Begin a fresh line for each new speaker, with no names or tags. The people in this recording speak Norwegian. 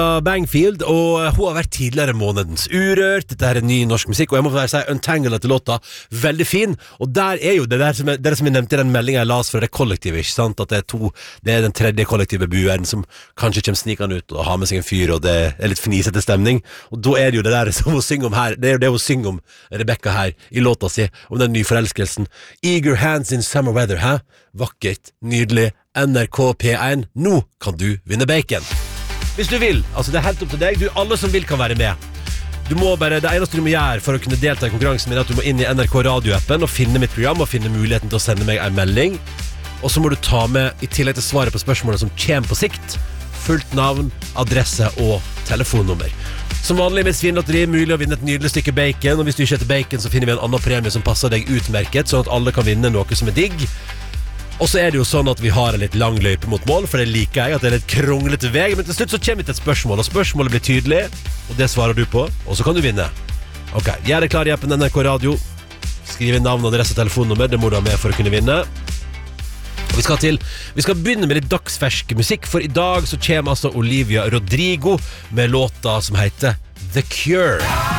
Bangfield, og hun har vært tidligere månedens Urørt. Dette her er ny norsk musikk, og jeg må bare si Untangled etter låta, veldig fin. Og der er jo det der som jeg nevnte i den meldingen jeg las fra det kollektivet, ikke sant? At det er den tredje kollektive bueren som kanskje kommer snikende ut og har med seg en fyr, og det er litt fnisete stemning. Og da er det jo det der som hun synger om her, det er jo det hun synger om, Rebecca her, i låta si, om den nyforelskelsen. Eager hands in summer weather, hæ? Vakkert, nydelig, NRK P1, nå kan du vinne bacon. Hvis du vil, altså det er helt opp til deg. Alle som vil kan være med. Det eneste du må gjøre for å kunne delta i konkurransen min er at du må inn i NRK Radio-appen og finne mitt program og finne muligheten til å sende meg en melding. Og så må du ta med, i tillegg til svaret på spørsmålet som kommer på sikt, fullt navn, adresse og telefonnummer. Som vanlig med Svinlotteri mulig å vinne et nydelig stykke bacon, og hvis du ikke heter bacon så finner vi en annen premie som passer deg utmerket, sånn at alle kan vinne noe som er digg. Og så er det jo sånn at vi har en litt lang løype mot mål, for det liker jeg, at det er litt kronglete vei. Men til slutt så kommer vi til et spørsmål, og spørsmålet blir tydelig, og det svarer du på, og så kan du vinne. Ok, gjør deg klar i appen NRK Radio. Skriv inn navn, adresse og telefonnummer, det må du ha med for å kunne vinne. Og vi skal begynne med litt dagsfersk musikk, for i dag så kommer altså Olivia Rodrigo med låta som heter The Cure.